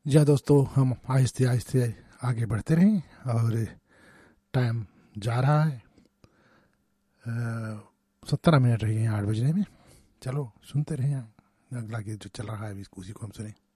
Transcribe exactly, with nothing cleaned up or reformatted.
जी हाँ दोस्तों, हम आहिस्ते आहिस्ते आगे बढ़ते रहें और टाइम जा रहा है। सत्रह मिनट रह गए हैं आठ बजने में। चलो सुनते रहें, अगला गीत जो चल रहा है अभी उसी को हम सुने।